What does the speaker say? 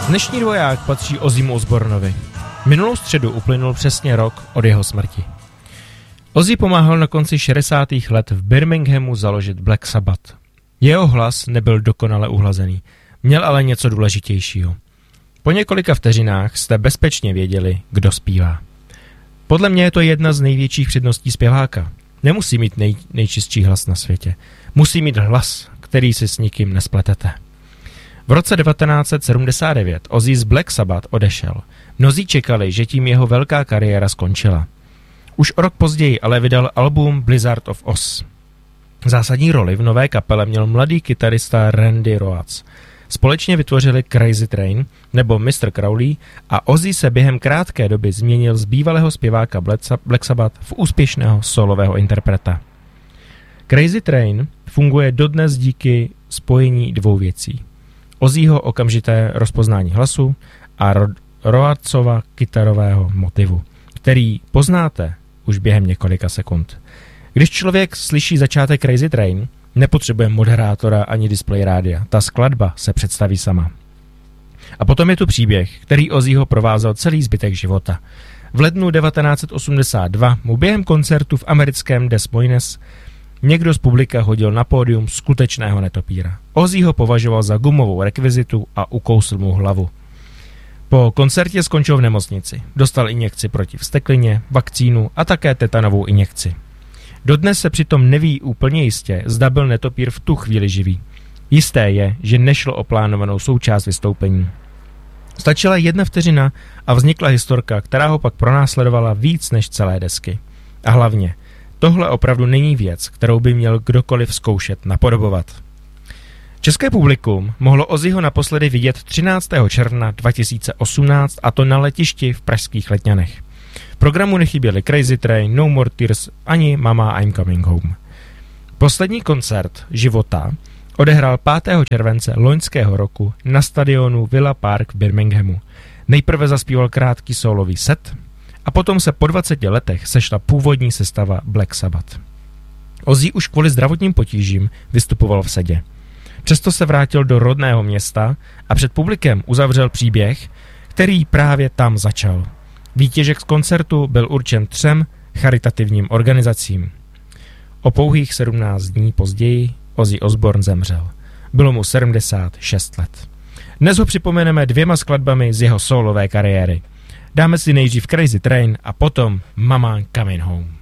Dnešní dvoják patří Ozzymu Osbournovi. Minulou středu uplynul přesně rok od jeho smrti. Ozzy pomáhal na konci 60. let v Birminghamu založit Black Sabbath. Jeho hlas nebyl dokonale uhlazený, měl ale něco důležitějšího. Po několika vteřinách jste bezpečně věděli, kdo zpívá. Podle mě je to jedna z největších předností zpěváka. Nemusí mít nejčistší hlas na světě. Musí mít hlas, který si s nikým nespletete. V roce 1979 Ozzy z Black Sabbath odešel. Mnozí čekali, že tím jeho velká kariéra skončila. Už o rok později ale vydal album Blizzard of Ozz. Zásadní roli v nové kapele měl mladý kytarista Randy Rhoads. Společně vytvořili Crazy Train nebo Mr. Crowley a Ozzy se během krátké doby změnil z bývalého zpěváka Black Sabbath v úspěšného solového interpreta. Crazy Train funguje dodnes díky spojení dvou věcí. Ozzyho okamžité rozpoznání hlasu a Rhoadsova kytarového motivu, který poznáte už během několika sekund. Když člověk slyší začátek Crazy Train, nepotřebuje moderátora ani displej rádia. Ta skladba se představí sama. A potom je tu příběh, který Ozzyho provázel celý zbytek života. V lednu 1982 mu během koncertu v americkém Des Moines někdo z publika hodil na pódium skutečného netopíra. Ozzy ho považoval za gumovou rekvizitu a ukousl mu hlavu. Po koncertě skončil v nemocnici. Dostal injekci proti vzteklině, vakcínu a také tetanovou injekci. Dodnes se přitom neví úplně jistě, zda byl netopír v tu chvíli živý. Jisté je, že nešlo o plánovanou součást vystoupení. Stačila 1 vteřina a vznikla historka, která ho pak pronásledovala víc než celé desky. A hlavně, tohle opravdu není věc, kterou by měl kdokoliv zkoušet napodobovat. České publikum mohlo Ozzyho naposledy vidět 13. června 2018 a to na letišti v pražských Letňanech. V programu nechyběly Crazy Train, No More Tears ani Mama I'm Coming Home. Poslední koncert života odehrál 5. července loňského roku na stadionu Villa Park v Birminghamu. Nejprve zaspíval krátký sólový set a potom se po 20 letech sešla původní sestava Black Sabbath. Ozzy už kvůli zdravotním potížím vystupoval v sedě. Přesto se vrátil do rodného města a před publikem uzavřel příběh, který právě tam začal. Výtěžek z koncertu byl určen 3 charitativním organizacím. O pouhých 17 dní později Ozzy Osbourne zemřel. Bylo mu 76 let. Dnes ho připomeneme 2 skladbami z jeho sólové kariéry. Dáme si nejdřív Crazy Train a potom Mama Coming Home.